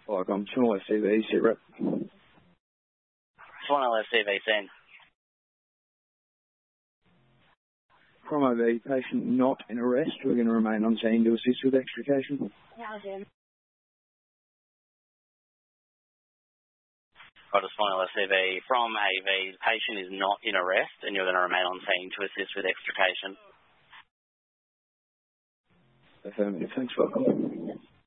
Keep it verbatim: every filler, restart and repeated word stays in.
Like I'm Swan L F C V, sit rep. Swan L F C V, send. From O V, patient not in arrest. We're going to remain on scene to assist with extrication. How's him? Roger, Swan L F C V. From A V, the patient is not in arrest and you're going to remain on scene to assist with extrication. Affirmative. Thanks, welcome.